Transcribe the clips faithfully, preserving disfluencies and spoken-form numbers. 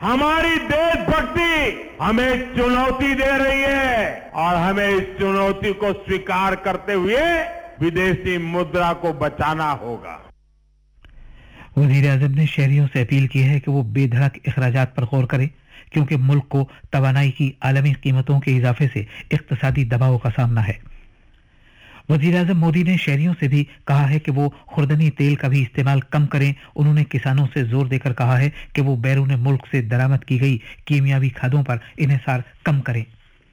हमारी देशभक्ति हमें चुनौती दे रही है और हमें इस चुनौती को स्वीकार करते हुए विदेशी मुद्रा को बचाना होगा। वजीर आजम ने शहरियों से अपील की है कि वो बेधड़क अखराजात पर गौर करें, क्योंकि मुल्क को तवानाई की आलमी कीमतों के इजाफे से इक्तसादी दबाव का सामना है। वजीर आजम मोदी ने शहरियों से भी कहा है कि वो खुर्दनी तेल का भी इस्तेमाल कम करें। उन्होंने किसानों से जोर देकर कहा है कि वो बैरून मुल्क से दरामद की गई कीमियावी खादों पर इन्हिसार कम करें।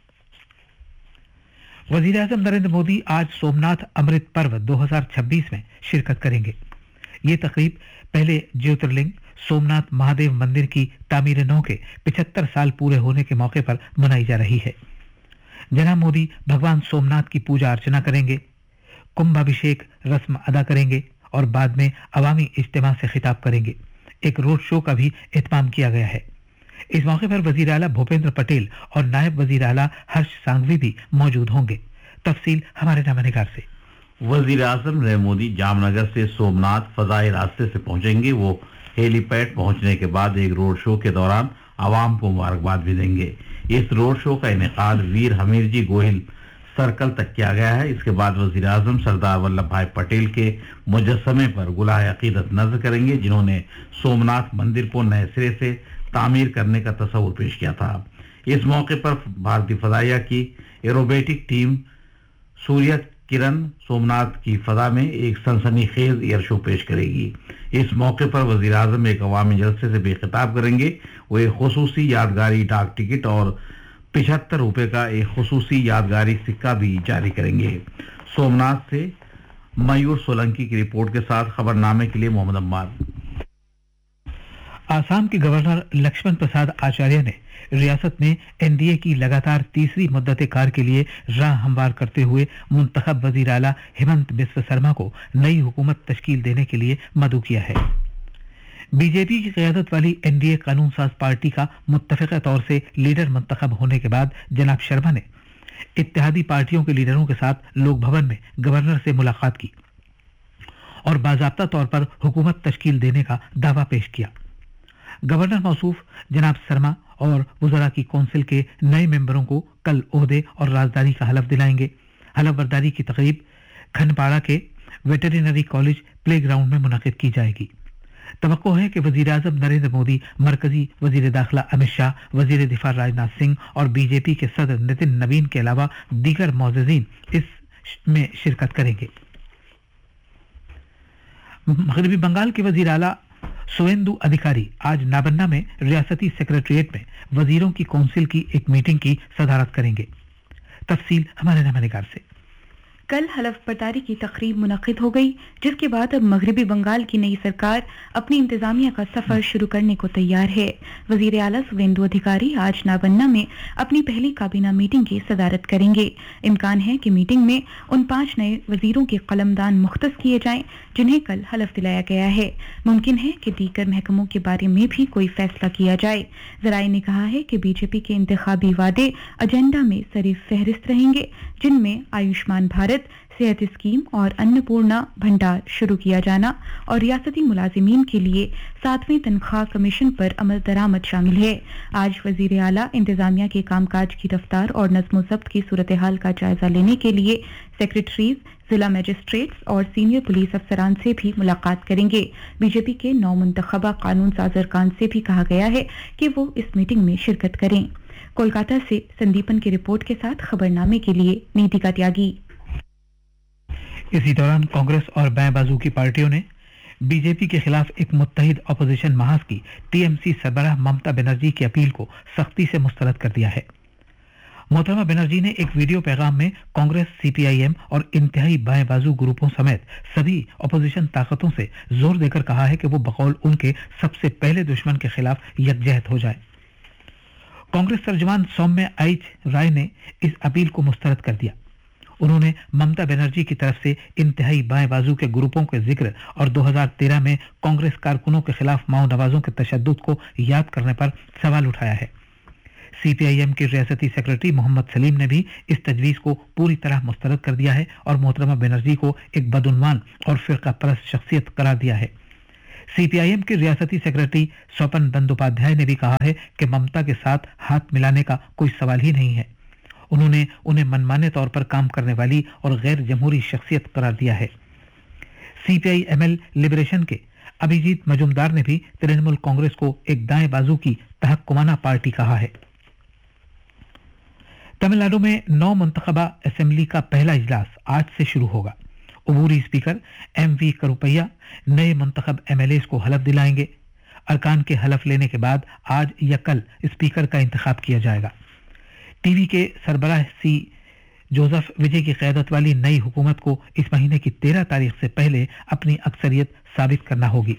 वजीर आजम नरेंद्र मोदी आज सोमनाथ अमृत पर्व दो हज़ार छब्बीस में शिरकत करेंगे। ये तकरीब पहले ज्योतिर्लिंग सोमनाथ महादेव मंदिर की तामीर नौ के पचहत्तर साल पूरे होने के मौके पर मनाई जा रही है। जनाब मोदी भगवान सोमनाथ की पूजा अर्चना करेंगे, कुंभाभिषेक रस्म अदा करेंगे और बाद में अवामी इज्तिमा से खिताब करेंगे। एक रोड शो का भी एहतमाम किया गया है। इस मौके पर वजीर आला भूपेंद्र पटेल और नायब वजीर आला हर्ष सांघवी भी मौजूद होंगे। तफसील हमारे नामनिगार से। वजीर आजम नरेंद्र मोदी जामनगर से सोमनाथ फजाई रास्ते से पहुंचेंगे। वो हेलीपैड पहुंचने के बाद एक रोड शो के दौरान आवाम को मुबारकबाद भी देंगे। इस रोड शो का इनेकाद वीर हमीर जी गोहिल सर्कल तक किया गया है। इसके बाद वजीर आजम सरदार वल्लभ भाई पटेल के मुजस्समे पर गुलाह अकीदत नज़र करेंगे, जिन्होंने सोमनाथ मंदिर को नए सिरे से तामीर करने का तस्वुर पेश किया था। इस मौके पर भारतीय फजाइया की एरोबेटिक टीम सूर्य किरण सोमनाथ की फजा में एक सनसनीखेज एयर शो पेश करेगी। इस मौके पर वजीर आजम एक अवामी जलसे से भी खिताब करेंगे। वो एक खुसूसी यादगारी डाक टिकट और पिछहत्तर रुपए का एक खुसूसी यादगारी सिक्का भी जारी करेंगे। सोमनाथ से मयूर सोलंकी की रिपोर्ट के साथ खबरनामे के लिए मोहम्मद अम्मार। आसाम के गवर्नर लक्ष्मण प्रसाद आचार्य ने रियासत में एनडीए की लगातार तीसरी मुद्दत कार के लिए राह हमवार करते हुए मुंतखब वजीर आला हेमंत बिस्व शर्मा को नई हुकूमत तश्कील देने के लिए मदऊ किया है। बीजेपी की क़यादत वाली एनडीए कानून साज पार्टी का मुत्तफ़िक़ा तौर से लीडर मुंतखब होने के बाद जनाब शर्मा ने इत्तेहादी पार्टियों के लीडरों के साथ लोक भवन में गवर्नर से मुलाकात की और बाज़ाब्ता तौर पर हुकूमत तश्कील देने का दावा पेश किया। गवर्नर मौसूफ जनाब शर्मा और वज़रा की कौंसिल के नए मेंबरों को कल ओहदे और राजदारी का हलफ दिलाएंगे। हलफ बर्दारी की तकरीब खनपाड़ा के वेटरिनरी कॉलेज प्ले ग्राउंड में मुनक़िद की जाएगी। तवक्को है कि वज़ीर आज़म नरेंद्र मोदी, मरकजी वज़ीर दाखिला अमित शाह, वज़ीर दिफा राजनाथ सिंह और बीजेपी के सदर नितिन नवीन के अलावा दीगर मौजूदीन इस में शिरकत करेंगे। मगरबी बंगाल के वज़ीर आला सुवेंदु अधिकारी आज नाबन्ना में रियासती सेक्रेटरीट में वजीरों की काउंसिल की एक मीटिंग की सदारत करेंगे। तफसील हमारे नामनिगार से। कल हलफ बर्दारी की तकरीब मुनक़िद हो गई, जिसके बाद अब मगरबी बंगाल की नई सरकार अपनी इंतजामिया का सफर शुरू करने को तैयार है। वजीर आला सुवेंदु अधिकारी आज नाबन्ना में अपनी पहली काबीना मीटिंग की सदारत करेंगे। इम्कान है कि मीटिंग में उन पांच नए वजीरों के कलमदान मुख्तस किए जाएं जिन्हें कल हलफ दिलाया गया है। मुमकिन है कि दीगर महकमों के बारे में भी कोई फैसला किया जाए। जराए ने कहा है कि बीजेपी के इंतखाबी वादे एजेंडा में सरी फहरिस्त रहेंगे, जिनमें आयुष्मान भारत, सेहत स्कीम और अन्नपूर्णा भंडार शुरू किया जाना और रियासती मुलाजिमीन के लिए सातवें तनख्वाह कमीशन पर अमल दरामद शामिल है। आज वजीर आला इंतजामिया के कामकाज की रफ्तार और नज़्म ज़ब्त की सूरत हाल का जायजा लेने के लिए सेक्रेटरीज, जिला मजिस्ट्रेट्स और सीनियर पुलिस अफसरान से भी मुलाकात करेंगे। बीजेपी के नौ मुंतखबा कानून साज अरकान से भी कहा गया है कि वो इस मीटिंग में शिरकत करें। कोलकाता से संदीपन की रिपोर्ट के साथ खबरनामे के लिए नीतिका त्यागी। इसी दौरान कांग्रेस और बाएं बाजू की पार्टियों ने बीजेपी के खिलाफ एक मुत्तहिद अपोजिशन महाज की टीएमसी सरबराह ममता बनर्जी की अपील को सख्ती से मुस्तरद कर दिया है। मोहतरमा बनर्जी ने एक वीडियो पैगाम में कांग्रेस, सीपीआईएम और इंतहाई बाएं बाजू ग्रुपों समेत सभी अपोजिशन ताकतों से जोर देकर कहा है कि वो बकौल उनके सबसे पहले दुश्मन के खिलाफ यकजहत हो जाए। कांग्रेस तर्जुमान सौम्य आइच राय ने इस अपील को मुस्तरद कर दिया। उन्होंने ममता बनर्जी की तरफ से इंतहाई बाएं बाजू के ग्रुपों के जिक्र और दो हज़ार तेरह में कांग्रेस कारकुनों के खिलाफ माओ नवाजों के तशद्दुद को याद करने पर सवाल उठाया है। सीपीआईएम के रियासती सेक्रेटरी मोहम्मद सलीम ने भी इस तजवीज़ को पूरी तरह मुस्तरद कर दिया है और मोहतरमा बनर्जी को एक बदउन्वान और फिरका परस्त शख्सियत करार दिया है। सीपीआईएम के रियासती सेक्रेटरी स्वपन बंदोपाध्याय ने भी कहा है कि ममता के साथ हाथ मिलाने का कोई सवाल ही नहीं है। उन्होंने उन्हें मनमाने तौर पर काम करने वाली और गैर जमहूरी शख्सियत करार दिया है। सीपीआई-एमएल लिबरेशन के अभिजीत मजुमदार ने भी तृणमूल कांग्रेस को एक दाएं बाजू की तहक्कुमाना पार्टी कहा है। तमिलनाडु में नौ मुंतखबा असेंबली का पहला इजलास आज से शुरू होगा। उबूरी स्पीकर एम वी करुपैया नए मुंतखब एमएलएस को हलफ दिलाएंगे। अरकान के हलफ लेने के बाद आज या कल स्पीकर का इंतखाब किया जाएगा। टीवी के सरबराह सी जोसेफ विजय की क़यादत वाली नई हुकूमत को इस महीने की तेरह तारीख से पहले अपनी अक्सरियत साबित करना होगी।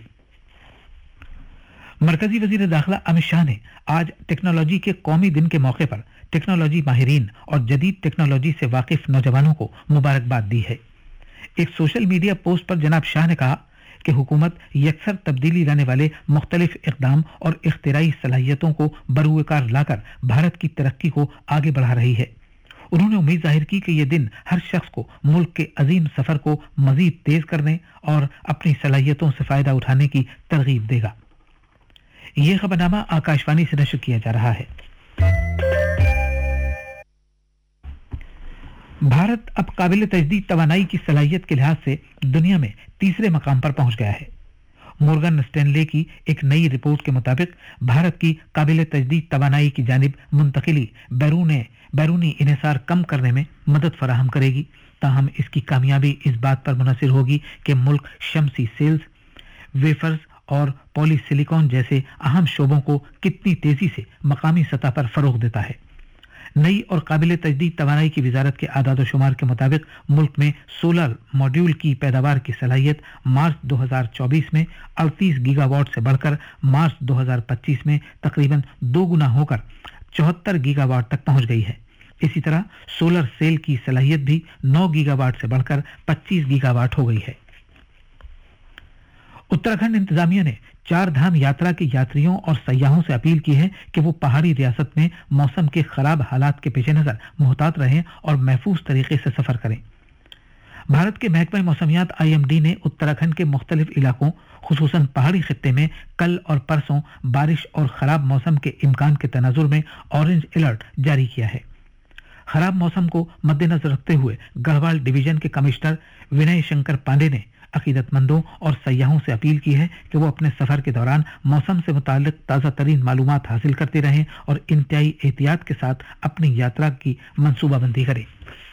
मरकजी वजीर दाखिला अमित शाह ने आज टेक्नोलॉजी के कौमी दिन के मौके पर टेक्नोलॉजी माहिरीन और जदीद टेक्नोलॉजी से वाकिफ नौजवानों को मुबारकबाद दी है। एक सोशल मीडिया पोस्ट पर जनाब शाह ने कहा कि हुकूमत यकसर तब्दीली लाने वाले मुख्तलिफ इक़दाम और इख्तिराई सलाहियतों को बरूएकार लाकर भारत की तरक्की को आगे बढ़ा रही है। उन्होंने उम्मीद जाहिर की कि यह दिन हर शख्स को मुल्क के अजीम सफर को मजीद तेज करने और अपनी सलाहियतों से फायदा उठाने की तरगीब देगा। यह खबरनामा आकाशवाणी से नशर किया जा रहा है। भारत अब काबिल तजदीद तवानाई की सलाहियत के लिहाज से दुनिया में तीसरे मकाम पर पहुंच गया है। मोर्गन स्टैनले की एक नई रिपोर्ट के मुताबिक भारत की काबिल तजदीद तवानाई की जानिब मुंतकिली बैरून बैरूनी इन्हिसार कम करने में मदद फराहम करेगी। ताहम इसकी कामयाबी इस बात पर मुनहसर होगी कि मुल्क शमसी सेल्स, वेफर्स और पॉलीसिलिकॉन जैसे अहम शोबों को कितनी तेजी से मकामी सतह पर फरोग देता है। नई और काबिल तजदीद तवानाई की वजारत के आदाद शुमार के मुताबिक मुल्क में सोलर मॉड्यूल की पैदावार की सलाहियत मार्च दो हज़ार चौबीस में अड़तीस गीगावाट से बढ़कर मार्च दो हज़ार पच्चीस में तकरीबन दो गुना होकर चौहत्तर गीगावाट तक पहुंच गई है। इसी तरह सोलर सेल की सलाहियत भी नौ गीगावाट से बढ़कर पच्चीस गीगावाट हो गई है। उत्तराखंड इंतजामिया ने चार धाम यात्रा के यात्रियों और सयाहों से अपील की है कि वो पहाड़ी रियासत में मौसम के खराब हालात के पेश नजर मुहतात रहें और महफूज तरीके से सफर करें। भारत के महकमा मौसमियात आई एम डी ने उत्तराखंड के मुख्तलिफ इलाकों खुसूसन पहाड़ी खित्ते में कल और परसों बारिश और खराब मौसम के इम्कान के तनाजुर में ऑरेंज अलर्ट जारी किया है। खराब मौसम को मद्देनजर रखते हुए गढ़वाल डिवीजन के कमिश्नर विनय शंकर पांडे ने अकीदतमंदों और सयाहों से अपील की है कि वो अपने सफर के दौरान मौसम से मुताल्लिक ताज़ा तरीन मालूमात हासिल करते रहें और इंतहाई एहतियात के साथ अपनी यात्रा की मंसूबाबंदी करें।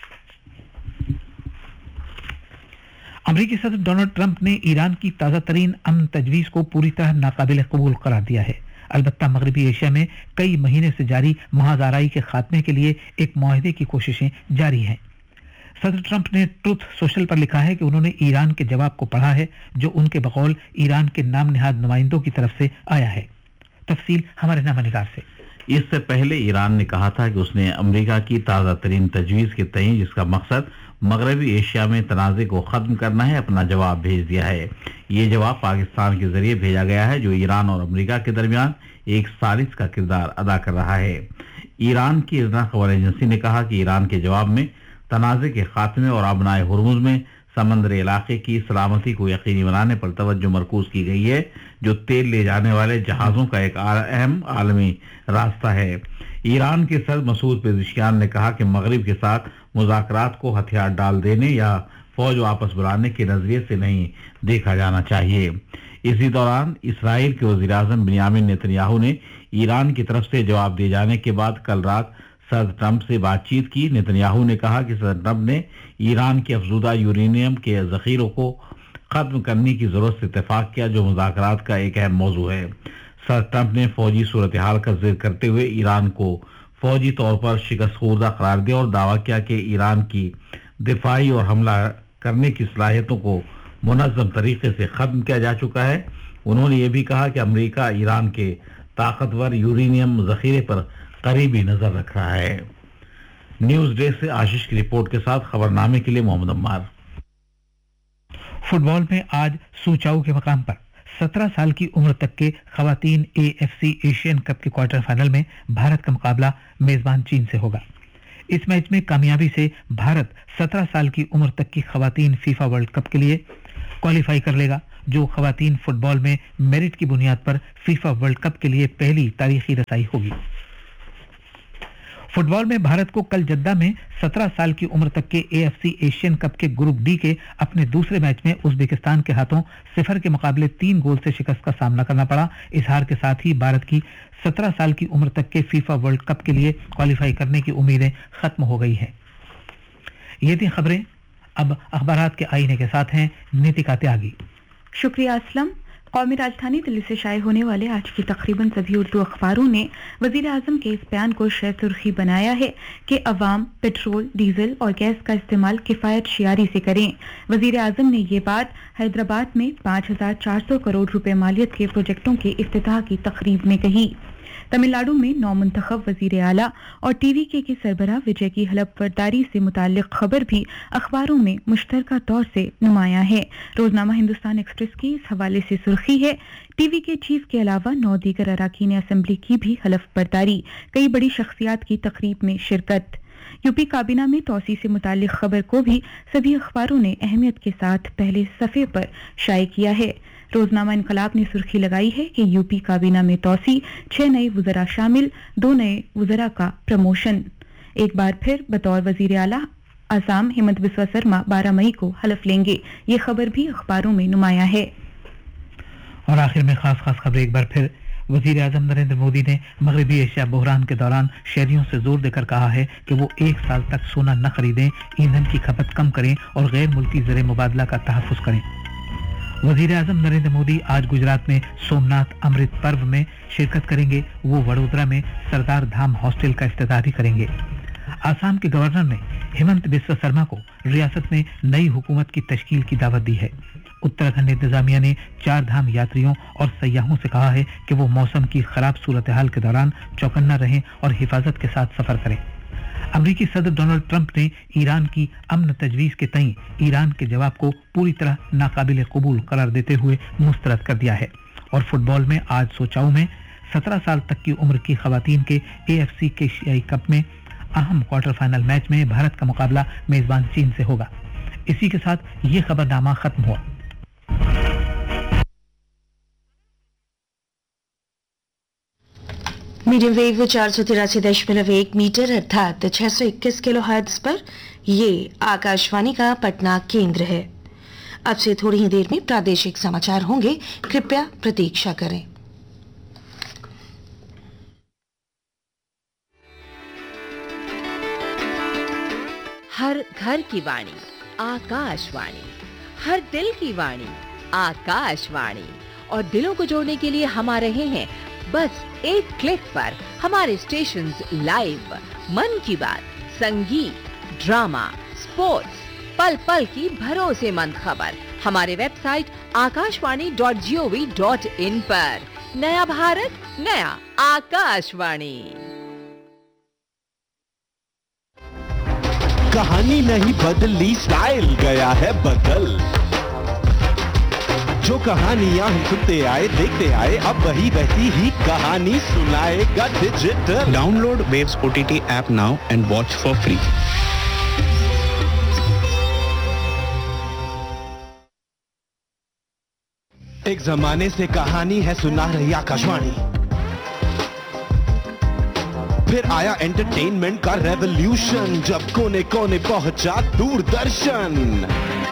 अमेरिकी सदर डोनाल्ड ट्रंप ने ईरान की ताज़ा तरीन अमन तजवीज़ को पूरी तरह नाकाबिल कबूल करार दिया है। अलबत्ता मगरबी एशिया में कई महीने से जारी महाजाराई के खात्मे के लिए एक मुआहदे की कोशिशें जारी हैं। सदर ट्रंप ने ट्रुथ सोशल पर लिखा है कि उन्होंने ईरान के जवाब को पढ़ा है जो उनके बकौल ईरान के नाम निहाद नुमाइंदों की तरफ से आया है। तफसील हमारे नामानिगार से। इससे पहले ईरान ने कहा था कि उसने अमेरिका की ताज़ा तरीन तजवीज़ के तहत, जिसका मकसद मगरबी एशिया में तनाज़े को ख़त्म करना है, अपना जवाब भेज दिया है। ये जवाब पाकिस्तान के जरिए भेजा गया है जो ईरान और अमेरिका के दरमियान एक साजिश का किरदार अदा कर रहा है। ईरान की इरना खबर एजेंसी ने कहा कि ईरान के जवाब में तनाज़े के खात्मे और अबनाए हुर्मुज़ में समंदरी इलाके की सलामती को यकीनी बनाने पर तवज्जो मरकूज की गई है, जो तेल ले जाने वाले जहाज़ों का एक अहम आलमी रास्ता है। ईरान के सदर मसूद पेज़ेश्कियान ने कहा कि मगरिब के साथ मुज़ाकरात को हथियार डाल देने या फौज वापस बुलाने के नजरिए से नहीं देखा जाना चाहिए। इसी दौरान इसराइल के वज़ीर-ए-आज़म बिन्यामिन नेतन्याहू ने ईरान की तरफ से जवाब दिए जाने के बाद कल रात सदर ट्रंप से बातचीत की। नेतन्याहू ने कहा कि सदर ट्रंप ने ईरान के अफजूदा यूरेनियम के ज़ख़ीरों को ख़त्म करने की ज़रूरत से इत्तेफाक किया, जो मुज़ाकरात का एक अहम मौजू है। सदर ट्रंप ने फौजी सूरत हाल का जिक्र करते हुए ईरान को फौजी तौर पर शिकस्त खुर्दा करार दिया और दावा किया कि ईरान की दिफाई और हमला करने की सलाहियतों को मुनज़्ज़म तरीके से ख़त्म किया जा चुका है। उन्होंने ये भी कहा कि अमेरिका ईरान के ताकतवर यूरेनियम ज़ख़ीरे पर करीबी नजर रख रहा है। न्यूज़ डेस्क से आशीष की रिपोर्ट के साथ खबरनामे के लिए मोहम्मद अम्मार। फुटबॉल में आज सूचाऊ के मकाम पर सत्रह साल की उम्र तक के खवातीन एएफसी एशियन कप के क्वार्टर फाइनल में भारत का मुकाबला मेजबान चीन से होगा। इस मैच में कामयाबी से भारत सत्रह साल की उम्र तक की खवातीन फीफा वर्ल्ड कप के लिए क्वालिफाई कर लेगा। जो खवातीन फुटबॉल में मेरिट की बुनियाद पर फीफा वर्ल्ड कप के लिए पहली तारीखी रसाई होगी। फुटबॉल में भारत को कल जद्दा में सत्रह साल की उम्र तक के एएफसी एशियन कप के ग्रुप डी के अपने दूसरे मैच में उज्बेकिस्तान के हाथों सिफर के मुकाबले तीन गोल से शिकस्त का सामना करना पड़ा। इस हार के साथ ही भारत की सत्रह साल की उम्र तक के फीफा वर्ल्ड कप के लिए क्वालिफाई करने की उम्मीदें खत्म हो गई हैं। ये थी खबरें। अब अखबारात के आईने के साथ हैं नीतिका त्यागी। शुक्रिया असलम। कौमी राजधानी दिल्ली से शाये होने वाले आज की तकरीबन सभी उर्दू अखबारों ने वजीर आजम के इस बयान को शह सुर्खी बनाया है कि अवाम पेट्रोल, डीजल और गैस का इस्तेमाल किफायत शियारी से करें। वजीर आजम ने ये बात हैदराबाद में पाँच हजार चार सौ करोड़ रुपए मालियत के प्रोजेक्टों के इफ्तिताह की तकरीब में कही। तमिलनाडु में नौ मुंतखब वजीर आला और टीवीके के सरबराह विजय की हलफबरदारी से मुताल्लिक खबर भी अखबारों में मुश्तरका तौर से नुमाया है। रोजनामा हिंदुस्तान एक्सप्रेस की इस हवाले से सुर्खी है, टीवी के चीफ के अलावा नौ दीगर अराकीन असेंबली की भी हलफबरदारी, कई बड़ी शख्सियात की तकरीब में शिरकत। यूपी काबीना में तौसी से मुताल्लिक खबर को भी सभी अखबारों ने अहमियत के साथ पहले सफ़े पर शाये किया है। रोजनामा इनकलाब ने सुर्खी लगाई है कि यूपी काबीना में तौसी, छह नए वज़रा शामिल, दो नए वज़रा का प्रमोशन। एक बार फिर बतौर वजीर आला आसाम हेमंत बिस्वा शर्मा बारह मई को हलफ लेंगे। ये खबर भी अखबारों में नुमाया है। और आखिर में खास खास खबर एक बार फिर वजीर आजम नरेंद्र मोदी ने मगरबी एशिया बहरान के दौरान शहरियों से जोर देकर कहा है कि वो एक साल तक सोना न खरीदें, ईंधन की खपत कम करें और गैर मुल्की ज़र मुबादला का तहफ़्फ़ुज़ करें। वजीर आजम नरेंद्र मोदी आज गुजरात में सोमनाथ अमृत पर्व में शिरकत करेंगे। वो वडोदरा में सरदार धाम हॉस्टल का इफ्तिताह भी करेंगे। आसाम के गवर्नर ने हेमंत बिस्वा शर्मा को रियासत में नई हुकूमत की तश्कील की दावत दी है। उत्तराखंड इंतजामिया ने चार धाम यात्रियों और सयाहों से कहा है कि वो मौसम की खराब सूरत हाल के दौरान चौकन्ना रहें और हिफाजत के साथ सफर करें। अमेरिकी सदर डोनाल्ड ट्रंप ने ईरान की अमन तजवीज़ के तई ईरान के जवाब को पूरी तरह नाकाबिल कबूल करार देते हुए मुस्तरद कर दिया है। और फुटबॉल में आज सोचाऊ में सत्रह साल तक की उम्र की खवातीन के एएफसी के एशियाई कप में अहम क्वार्टर फाइनल मैच में भारत का मुकाबला मेजबान चीन से होगा। इसी के साथ ये खबरनामा खत्म हुआ। मीडियम वेव चार सौ तिरासी दशमलव एक मीटर अर्थात छह सौ इक्कीस किलो हर्ट्ज पर ये आकाशवाणी का पटना केंद्र है। अब से थोड़ी ही देर में प्रादेशिक समाचार होंगे, कृपया प्रतीक्षा करें। हर घर की वाणी आकाशवाणी, हर दिल की वाणी आकाशवाणी, और दिलों को जोड़ने के लिए हम आ रहे हैं बस एक क्लिक पर हमारे स्टेशंस लाइव। मन की बात, संगीत, ड्रामा, स्पोर्ट्स, पल पल की भरोसेमंद खबर हमारे website Akashvani dot G O V dot in पर। नया भारत, नया आकाशवाणी। कहानी नहीं बदली, स्टाइल गया है बदल। जो कहानियां हम सुनते आए, देखते आए, अब वही वैसी ही कहानी सुनाएगा digital. Download waves OTT app now and watch for free. एक जमाने से कहानी है सुना रही आकाशवाणी, फिर आया एंटरटेनमेंट का रेवोल्यूशन, जब कोने कोने पहुंचा दूरदर्शन।